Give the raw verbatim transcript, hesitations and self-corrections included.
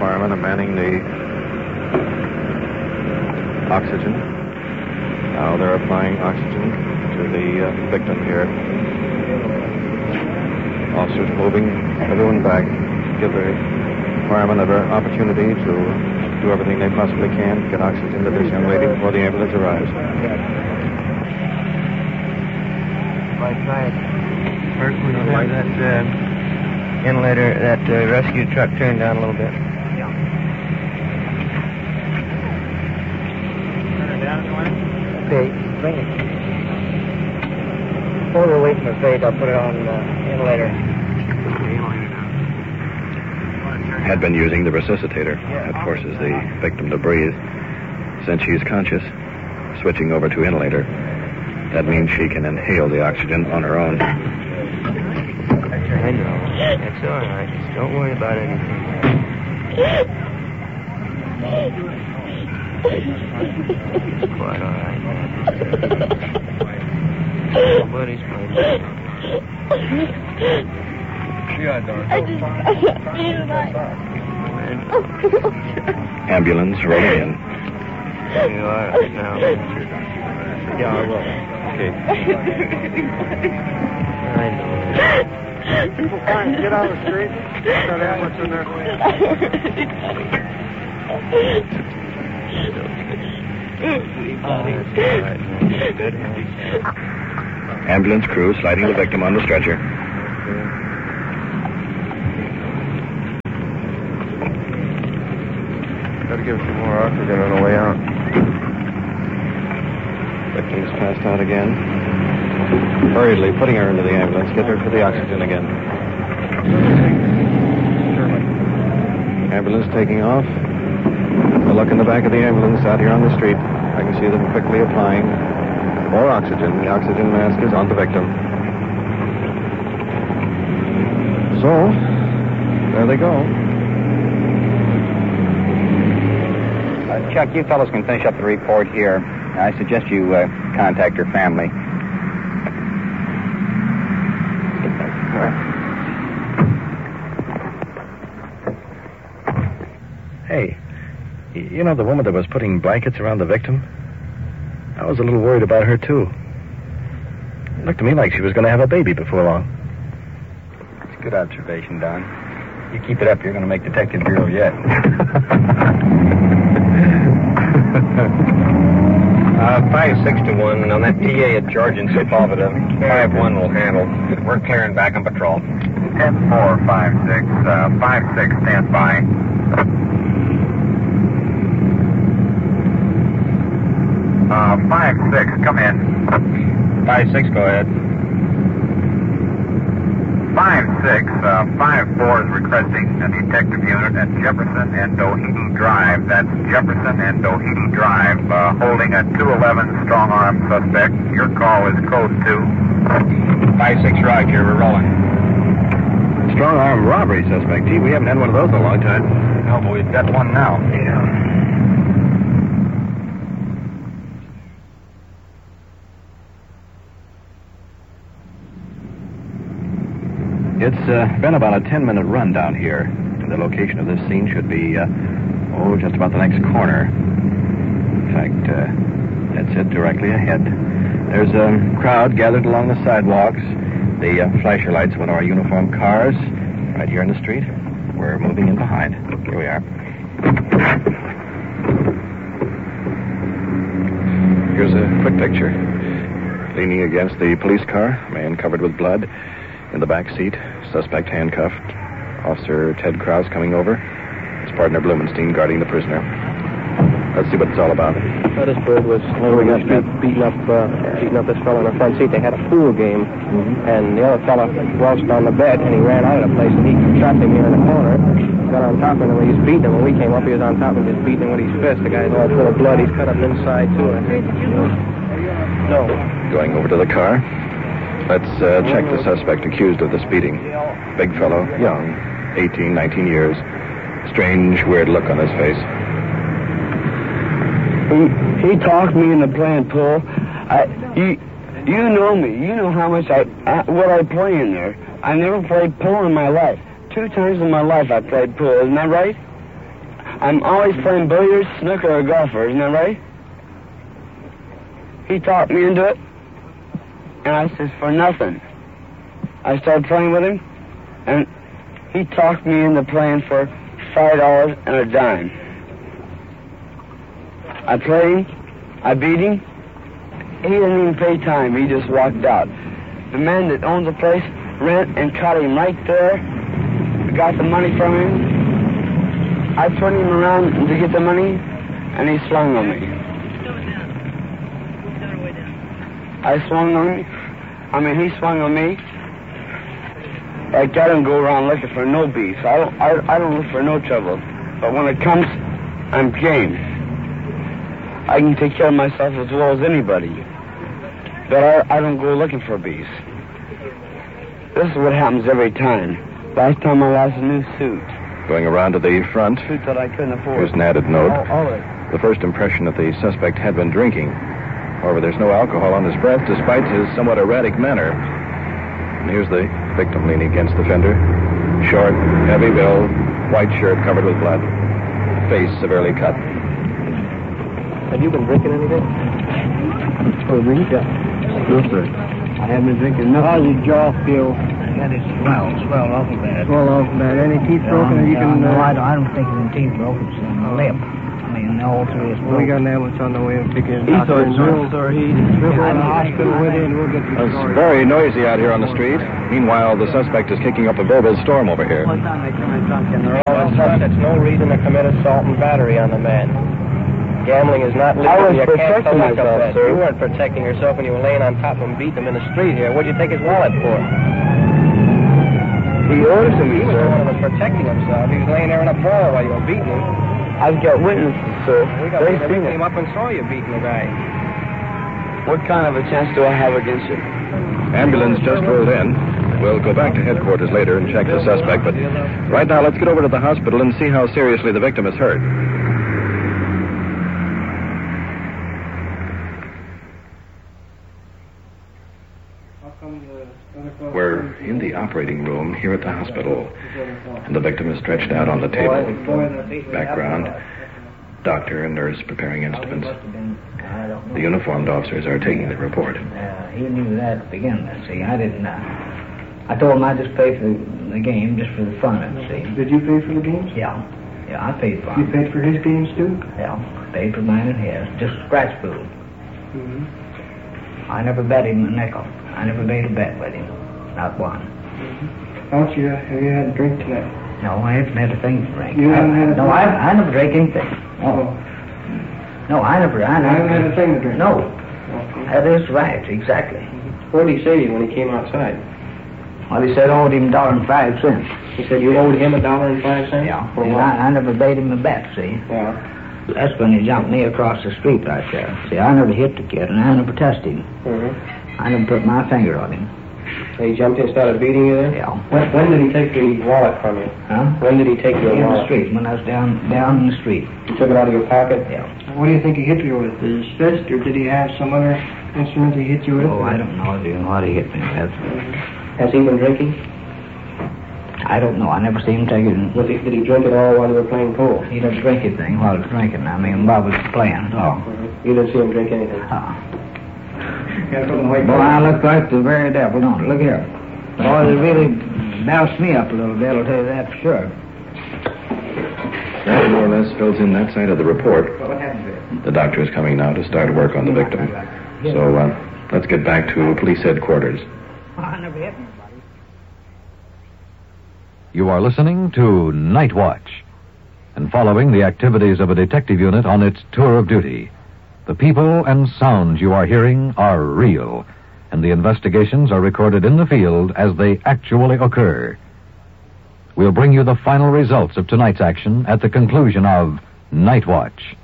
firemen are manning the oxygen. Now they're applying oxygen to the uh, victim here. Officers moving everyone back, give the firemen an opportunity to do everything they possibly can to get oxygen to this young lady before the ambulance arrives. Right side. First, we have that uh, inlater, that uh, rescue truck turned down a little bit. Yeah. Turn it down, you want it? Okay, bring it. While we're waiting for Fate, I'll put it on uh, inlater. Had been using the resuscitator. That forces the victim to breathe. Since she's conscious, switching over to inhalator. That means she can inhale the oxygen on her own. I know. That's all right. Just don't worry about anything. It's quite all right, man. Nobody's playing. I just I need a light. Ambulance rolling in. You are right now. Yeah, I will. Okay. I know. People trying to get out of the street. Got ambulance in there. Ambulance crew sliding the victim on the stretcher. Got to give some more oxygen on the way out. Victim's passed out again. Hurriedly putting her into the ambulance. Get her to the oxygen again. Ambulance taking off. A look in the back of the ambulance out here on the street. I can see them quickly applying more oxygen. The oxygen mask is on the victim. So, there they go. Uh, Chuck, you fellows can finish up the report here. I suggest you uh, contact her family. Hey, you know the woman that was putting blankets around the victim? I was a little worried about her, too. It looked to me like she was going to have a baby before long. It's a good observation, Don. You keep it up, you're going to make Detective Bureau yet. uh, five six to one on that T A at George and Sepulveda. five one will handle. We're clearing back on patrol. ten four, five six. Uh, five six, stand by. Uh, five six, come in. five six, go ahead. five six, uh, five four is requesting a detective unit at Jefferson and Doheny Drive. That's Jefferson and Doheny Drive, uh, holding a two eleven strong-arm suspect. Your call is code two. five six, Roger, we're rolling. Strong-arm robbery suspect. Gee, we haven't had one of those in a long time. No, but we've got one now. Yeah. It's uh, been about a ten-minute run down here. The location of this scene should be, uh, oh, just about the next corner. In fact, uh, that's it directly ahead. There's a crowd gathered along the sidewalks. The uh, flasher lights of one of our uniformed cars right here in the street. We're moving in behind. Here we are. Here's a quick picture. Leaning against the police car, man covered with blood. In the back seat, suspect handcuffed. Officer Ted Krause coming over. His partner Blumenstein guarding the prisoner. Let's see what it's all about. Feathersburg was when we got beat, beating up uh, beating up this fellow in the front seat. They had a pool game, mm-hmm. and the other fellow waltzed on the bed, and he ran out of the place, and he trapped him here in the corner. Got on top of him, and he was beating him. When we came up, he was on top of him, just beating him with his fist. The guy's all full of blood. He's cut up inside, too. No. Going over to the car. Let's uh, check the suspect accused of this beating. Big fellow, young, eighteen, nineteen years. Strange, weird look on his face. He, he talked me into playing pool. I, you, you know me. You know how much I, I, what I play in there. I never played pool in my life. Two times in my life I played pool. Isn't that right? I'm always playing billiards, snooker, or golfer, isn't that right? He talked me into it, and I said, for nothing. I started playing with him, and he talked me into playing for five dollars and a dime. I played him, I beat him. He didn't even pay time, he just walked out. The man that owns the place ran and caught him right there, got the money from him. I turned him around to get the money, and he swung on me. I swung on him. I mean, he swung on me. Like, I don't go around looking for no beef. I don't, I, I don't look for no trouble. But when it comes, I'm game. I can take care of myself as well as anybody. But I, I don't go looking for beef. This is what happens every time. Last time I lost a new suit. Going around to the front, Suit that I couldn't afford. here's an added note. All, all of it. The first impression that the suspect had been drinking. However, there's no alcohol on his breath, despite his somewhat erratic manner. And here's the victim leaning against the fender. Short, heavy build, white shirt covered with blood. Face severely cut. Have you been drinking anything? Oh, drink? Yeah. No, sir. I haven't been drinking nothing. How's your jaw feel? That is swell, swell awful bad. Swell awful bad. Any teeth broken? Or you yeah, can, no, uh... I, don't, I don't think any teeth broken. It's in the lip. I mean, all three is broken. We got an ambulance on the way. We'll take his He doctor. thought so, sir. He... We'll go to the hospital with you and we'll get the It's story. very noisy out here on the street. Meanwhile, the suspect is kicking up a verbal storm over here. Well, sir, that's no reason to commit assault and battery on the man. Gambling is not legal. I was You can't protecting collect myself, that. sir. You weren't protecting yourself when you were laying on top of him, beating him in the street here. What do you take his wallet for? He orders him, He was the sir. one that was protecting himself. He was laying there in a ball while you were beating him. I've got witnesses, sir. We got They've we seen came it. up and saw you beating the guy. What kind of a chance do I have against you? Ambulance just rolled in. We'll go back to headquarters later and check the suspect, but right now let's get over to the hospital and see how seriously the victim is hurt. We're in the operating room here at the hospital, and the victim is stretched out on the table. Background, doctor and nurse preparing instruments. The uniformed officers are taking the report. Uh, he knew that to begin with, see. I didn't, uh, I told him I'd just pay for the game just for the fun of it, see. Did you pay for the games? Yeah. Yeah, I paid for You him. paid for his games, too? Yeah, paid for mine and his. Just scratch food. Mm-hmm. I never bet him a nickel. I never made a bet with him. Not one. How much you, have you had a drink tonight? No, I haven't had a thing to drink. You haven't had a No, thing? I, I never drank anything. No. No, I never, I You never. haven't had a thing to drink? No. Okay. That is right, exactly. What did he say to you when he came outside? Well, he said I owed him a dollar and five cents. He said you owed him a dollar and five cents? Yeah. For And what? I, I never made him a bet, see. Yeah. That's when he jumped me across the street right there. See, I never hit the kid, and I never touched him. Mm-hmm. I never put my finger on him. He jumped in and started beating you there? Yeah. When, when did he take the wallet from you? Huh? When did he take your In the wallet? street, when I was down down in the street. He took it out of your pocket? Yeah. What do you think he hit you with? His fist, or did he have some other instrument he hit you with? Oh, I don't know. I don't know what he hit me with. Has he been drinking? I don't know. I never seen him take it. Was he, did he drink at all while you were playing pool? He didn't drink anything while I was drinking. I mean, while I was playing. Oh. Mm-hmm. You didn't see him drink anything? Uh, Gotta put him away. boy, I look like the very devil, don't I? Look here. Boy, they really doused me up a little bit, I'll tell you that for sure. That more or less fills in that side of the report. What happened to it? The doctor is coming now to start work on the victim. So uh, let's get back to police headquarters. I never hit anybody. You are listening to Night Watch and following the activities of a detective unit on its tour of duty. The people and sounds you are hearing are real, and the investigations are recorded in the field as they actually occur. We'll bring you the final results of tonight's action at the conclusion of Night Watch.